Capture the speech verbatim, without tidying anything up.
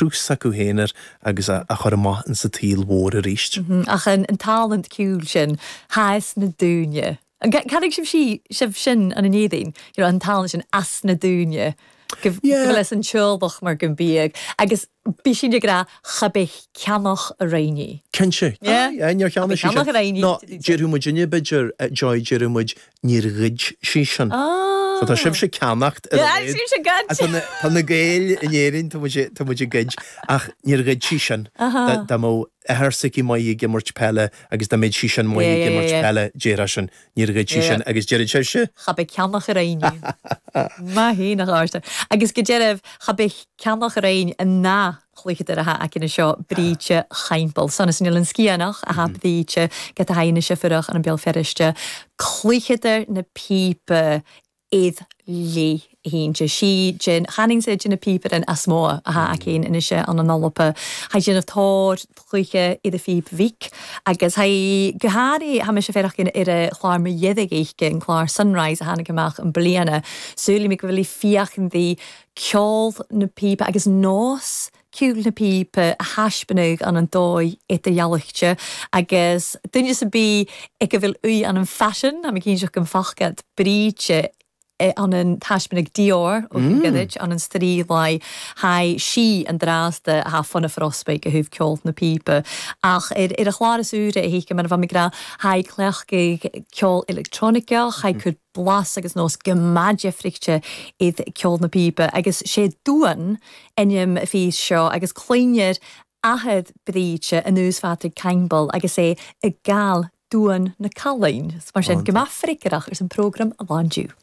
crús sa cúhénar agus a, a chur amach an sa tíl mór a ríist. Mm-hmm. Ach an, an talent cúil sin, haes na dúine. Carig sib si, sib sin an an édain, you know, an talent sin as na dúine. Gyf yeah. leis an siúlbach mar gyn bíag. Agus bí sin gra chabich ceannach a réini. Ken se? Yeah. Ah, ja, ceannach sí sin. No, Jerúmuid inne beidir joy Jerúmuid níor rid sí sin. Ah. So tá sib se ceannacht. Ja, sí se gad. Tá na gael in éirin tá muid gid ach níor rid sí sin. Da mó Hersic í mai gimmort pelle agus da méid sí sin mai gimmort pelle Jera sin níor rid sí sin agus Jerry se. Chabich ceannach a réini. Ma hí nach ásta. Agus go Jerry chabich ceannach a réin a ná chluiche ar a ha ac yn y sio bríte chaimpel. Son ys nil yn sgianach a ha bríte get a hain y siafyrach an y bil feriste. Chluiche ar na pípe idd li hínte. Si gin chaning se gin a pípe yn asmoa a ha ac ein yn y sio an an olopa. Ha gin a thor chluiche idd y fíp víc. Agus ha gyhari ha mis siafyrach yn ir y chlar my ieddig eich yn chlar sunrise a hannig ymach yn bliana. Sŵli mi gyfili fiach yn ddi ciol na pípe agus nos cúil na pípe a haspanig an an dói et a jallichtje agus dunne sa bí ag go bhfuil ui an an fashion a mi cín seach an fachgad bríte an an haspanig Dior o gydig an an strí lai hai si an dráste a ha funna frosbeig a húf ceol na pípe ach er, er a chláras úre a híke man van mi gra hai clechgig ceol elektronica hai cud blas agus nos gemadje fricte idd ceol na pípe agus sé dúan enim a fís seo agus clíneir ahead bríte a núsfatrig Cainbal agus é a gal dúan na calain mar sin gemafricerach ars an program a landú.